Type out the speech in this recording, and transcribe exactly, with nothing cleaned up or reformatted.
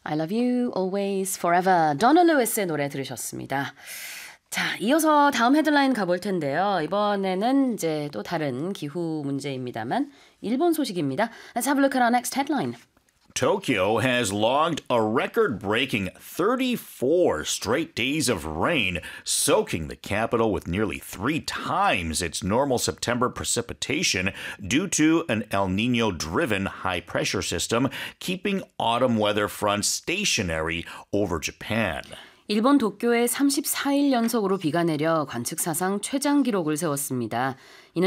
I love you always forever. Donna Lewis의 노래 들으셨습니다. 자, 이어서 다음 헤드라인 가볼 텐데요. 이번에는 이제 또 다른 기후 문제입니다만 일본 소식입니다. Let's have a look at our next headline. Tokyo has logged a record-breaking thirty-four straight days of rain, soaking the capital with nearly three times its normal September precipitation due to an El Nino-driven high-pressure system keeping autumn weather fronts stationary over Japan. 일본 도쿄에 삼십사 일 연속으로 비가 내려 관측 사상 최장 기록을 세웠습니다. 이는